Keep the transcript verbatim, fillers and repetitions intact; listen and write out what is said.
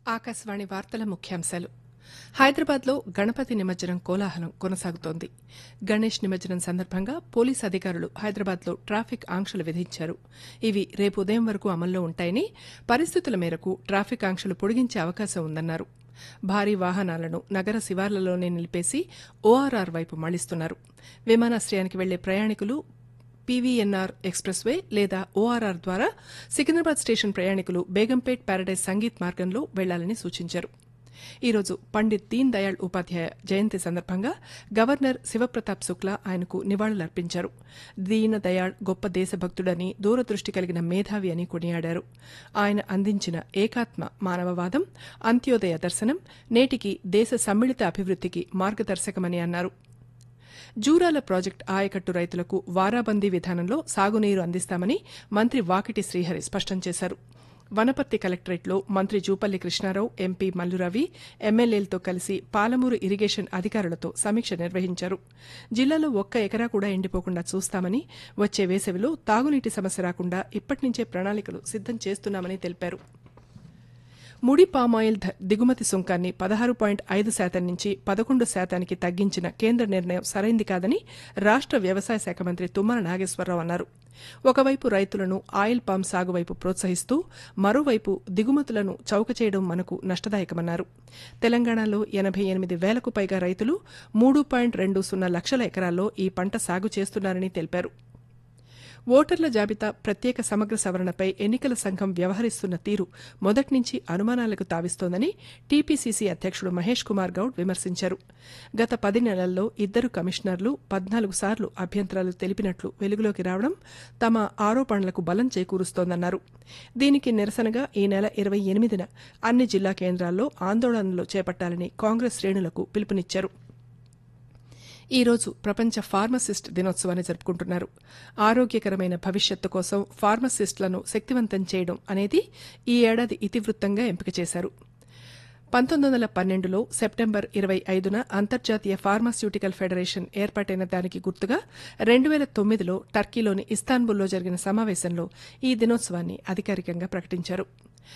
ఆకాశవాణి వార్తల ముఖ్యాంశాలు. హైదరాబాద్లో గణపతి నిమజ్జనం కోలాహలం కొనసాగుతోంది. గణేష్ నిమజ్జనం సందర్భంగా పోలీసు అధికారులు హైదరాబాద్లో ట్రాఫిక్ ఆంక్షలు విధించారు. ఇవి రేపు ఉదయం వరకు అమల్లో ఉంటాయని, పరిస్థితుల మేరకు ట్రాఫిక్ ఆంక్షలు పొడిగించే అవకాశం ఉందన్నారు. భారీ వాహనాలను నగర శివార్లలోనే నిలిపేసి ఓఆర్ఆర్ వైపు మళ్లిస్తున్నారు. విమానాశ్రయానికి వెళ్లే ప్రయాణికులు పీవీఎన్ఆర్ ఎక్స్ప్రెస్ వే లేదా ఓఆర్ఆర్ ద్వారా, సికింద్రాబాద్ స్టేషన్ ప్రయాణికులు బేగంపేట్ ప్యారడైజ్ సంగీత్ మార్గంలో వెళ్లాలని సూచించారు. ఈ రోజు పండిత్ దీన్ దయాళ్ ఉపాధ్యాయ జయంతి సందర్భంగా గవర్నర్ శివప్రతాప్ శుక్లా ఆయనకు నివాళులర్పించారు. దీన దయాళ్ గొప్ప దేశభక్తుడని, దూరదృష్టి కలిగిన మేధావి అని కొనియాడారు. ఆయన అందించిన ఏకాత్మ మానవవాదం, అంత్యోదయ దర్శనం నేటికి దేశ సమ్మిళిత అభివృద్దికి మార్గదర్శకమని అన్నారు. జూరాల ప్రాజెక్టు ఆయకట్టు రైతులకు వారాబందీ విధానంలో సాగునీరు అందిస్తామని మంత్రి వాకిటి శ్రీహరి స్పష్టం చేశారు. వనపర్తి కలెక్టరేట్లో మంత్రి జూపల్లి కృష్ణారావు, ఎంపీ మల్లురవి, ఎమ్మెల్యేలతో కలిసి పాలమూరు ఇరిగేషన్ అధికారులతో సమీక్ష నిర్వహించారు. జిల్లాలో ఒక్క ఎకరా కూడా ఎండిపోకుండా చూస్తామని, వచ్చే వేసవిలో తాగునీటి సమస్య రాకుండా ఇప్పటి నుంచే ప్రణాళికలు సిద్దం చేస్తున్నామని తెలిపారు. ముడి పామాయిల్ దిగుమతి సుంకాన్ని పదహారు పాయింట్ ఐదు శాతం నుంచి పదకొండు శాతానికి తగ్గించిన కేంద్ర నిర్ణయం సరైంది కాదని రాష్ట వ్యవసాయ శాఖ మంత్రి తుమ్మల నాగేశ్వరరావు అన్నారు. ఒకవైపు రైతులను ఆయిల్ పామ్ సాగు వైపు ప్రోత్సహిస్తూ, మరోవైపు దిగుమతులను చౌక చేయడం మనకు నష్టదాయకమన్నారు. తెలంగాణలో ఎనభై ఎనిమిది వేలకు పైగా రైతులు మూడు పాయింట్ రెండు సున్నా లక్షల ఎకరాల్లో ఈ పంట సాగు చేస్తున్నారని తెలిపారు. ఓటర్ల జాబితా ప్రత్యేక సమగ్ర సవరణపై ఎన్నికల సంఘం వ్యవహరిస్తున్న తీరు మొదటి నుంచి అనుమానాలకు తావిస్తోందని టీపీసీసీ అధ్యక్షుడు మహేష్ కుమార్ గౌడ్ విమర్శించారు. గత పది నెలల్లో ఇద్దరు కమిషనర్లు పద్నాలుగు సార్లు అభ్యంతరాలు తెలిపినట్లు వెలుగులోకి రావడం తమ ఆరోపణలకు బలం చేకూరుస్తోందన్నారు. దీనికి నిరసనగా ఈ నెల ఇరవై ఎనిమిదిన అన్ని జిల్లా కేంద్రాల్లో ఆందోళనలు చేపట్టాలని కాంగ్రెస్ శ్రేణులకు పిలుపునిచ్చారు. ఈ రోజు ప్రపంచ ఫార్మసిస్ట్ దినోత్సవాన్ని జరుపుకుంటున్నారు. ఆరోగ్యకరమైన భవిష్యత్తు కోసం ఫార్మసిస్టులను శక్తివంతం చేయడం అనేది ఈ ఏడాది ఇతివృత్తంగా ఎంపిక చేశారు. పంతొమ్మిది వందల పన్నెండులో సెప్టెంబర్ ఇరవై ఐదున అంతర్జాతీయ ఫార్మాస్యూటికల్ ఫెడరేషన్ ఏర్పాటైన దానికి గుర్తుగా రెండు వేల తొమ్మిదిలో టర్కీలోని ఇస్తాన్బుల్లో జరిగిన సమావేశంలో ఈ దినోత్సవాన్ని అధికారికంగా ప్రకటించారు.